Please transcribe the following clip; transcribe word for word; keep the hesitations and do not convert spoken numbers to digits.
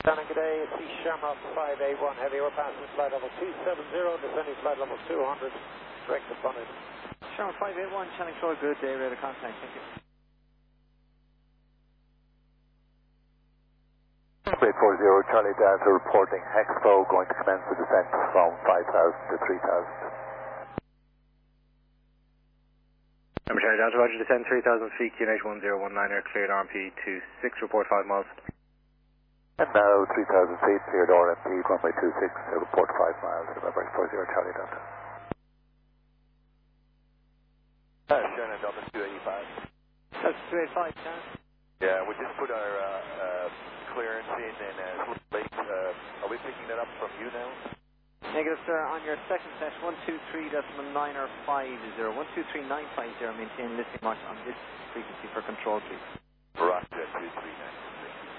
Shannon, good day. It's East Shamrock five eight one Heavy. We're passing flight level two seven zero, descending flight level two hundred. Direct upon it. Shamrock five eight one, Channing Shore, good day, radar contact, thank you. eight four zero, Charlie Delta reporting Hexpo, going to commence the descent from five thousand to three thousand. I'm Charlie Delta, Roger, descend three thousand feet, Q N H one zero one nine, air cleared R M P two six, report five miles. And now three thousand feet, cleared R M P, runway two six, report five miles, November eight four zero, Charlie Delta. Uh, Shannon, Delta two eighty-five. That's two eighty-five, Shannon. Yeah, we just put our uh, uh, clearance in and uh, it's a little late. Uh, are we picking that up from you now? Negative, sir. On your second test, one two three decimal nine or five zero. one two three nine five zero, maintain listening mark on this frequency for control, please. Roger, two three nine.